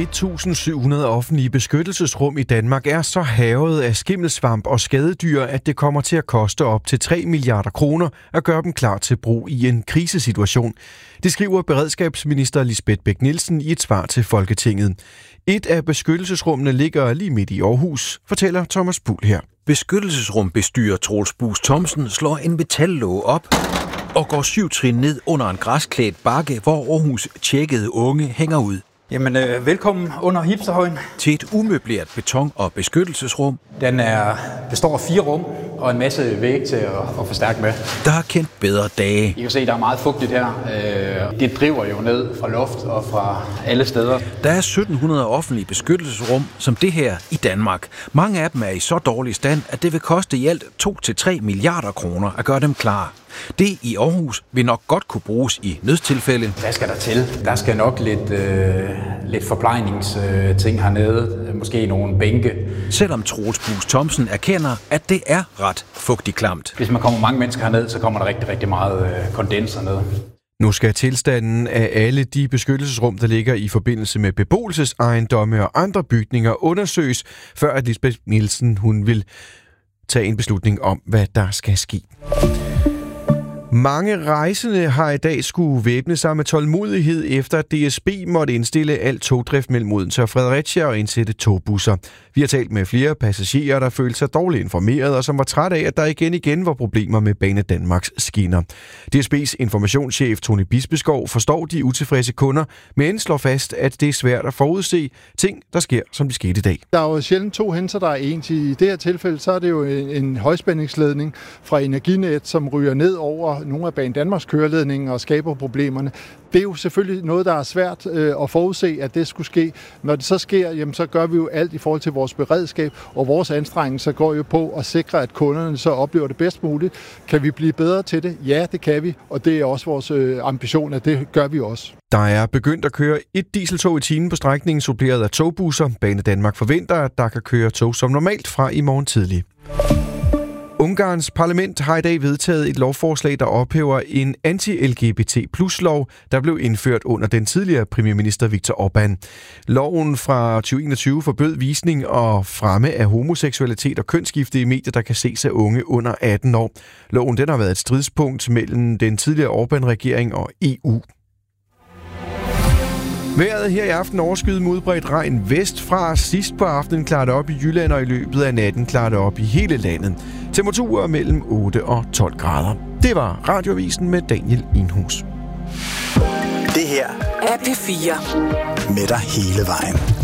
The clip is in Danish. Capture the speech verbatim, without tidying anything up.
tusind syv hundrede offentlige beskyttelsesrum i Danmark er så hærget af skimmelsvamp og skadedyr, at det kommer til at koste op til tre milliarder kroner at gøre dem klar til brug i en krisesituation. Det skriver beredskabsminister Lisbeth Bech-Nielsen i et svar til Folketinget. Et af beskyttelsesrummene ligger lige midt i Aarhus, fortæller Thomas Buhl her. Beskyttelsesrumbestyrer Troels Buus Thomsen slår en metallåge op og går syv trin ned under en græsklædt bakke, hvor Aarhus tjekkede unge hænger ud. Jamen, øh, velkommen under Hipsterhøjen. Til et umøbleret beton- og beskyttelsesrum. Den er, består af fire rum og en masse væg til at, at forstærke med. Der har kendt bedre dage. I kan se, der er meget fugtigt her. Øh, det driver jo ned fra luft og fra alle steder. Der er sytten hundrede offentlige beskyttelsesrum som det her i Danmark. Mange af dem er i så dårlig stand, at det vil koste i alt to til tre milliarder kroner at gøre dem klar. Det i Aarhus vil nok godt kunne bruges i nødstilfælde. Hvad skal der til? Der skal nok lidt, øh, lidt forplejningsting hernede. Måske nogle bænke. Selvom Troels Buus Thomsen erkender, at det er ret fugtigt klamt. Hvis man kommer mange mennesker herned, så kommer der rigtig, rigtig meget øh, kondens hernede. Nu skal tilstanden af alle de beskyttelsesrum, der ligger i forbindelse med beboelsesejendomme og andre bygninger, undersøges, før at Lisbeth Nielsen hun vil tage en beslutning om, hvad der skal ske. Mange rejsende har i dag skulle væbne sig med tålmodighed efter at D S B måtte indstille al togdrift mellem Odense og Fredericia og indsætte togbusser. Vi har talt med flere passagerer, der følte sig dårligt informeret og som var træt af, at der igen igen var problemer med Banedanmarks skinner. D S B's informationschef Tony Bispeskov forstår de utilfredse kunder, men slår fast, at det er svært at forudse ting, der sker, som det skete i dag. Der er jo sjældent to hændelser, der er ens. I det her tilfælde så er det jo en, en højspændingsledning fra Energinet, som ryger ned over nogle af Banedanmarks køreledninger og skaber problemerne. Det er jo selvfølgelig noget, der er svært øh, at forudse, at det skulle ske. Når det så sker, jamen, så gør vi jo alt i forhold til vores beredskab, og vores anstrengelser går jo på at sikre, at kunderne så oplever det bedst muligt. Kan vi blive bedre til det? Ja, det kan vi, og det er også vores øh, ambition, at det gør vi også. Der er begyndt at køre et dieseltog i timen på strækningen, suppleret af togbusser. Banedanmark forventer, at der kan køre tog som normalt fra i morgen tidlig. Ungarns parlament har i dag vedtaget et lovforslag, der ophæver en anti-L G B T plus lov, der blev indført under den tidligere premierminister Viktor Orbán. Loven fra tyve enogtyve forbød visning og fremme af homoseksualitet og kønsskifte i medier, der kan ses af unge under atten år. Loven den har været et stridspunkt mellem den tidligere Orbán-regering og E U. Vejret her i aften overskyet med udbredt regn vestfra. Sidst på aftenen klarer det op i Jylland, og i løbet af natten klarer det op i hele landet. Temperaturer mellem otte og tolv grader. Det var Radioavisen med Daniel Inhus. Det her er P fire. Med dig hele vejen.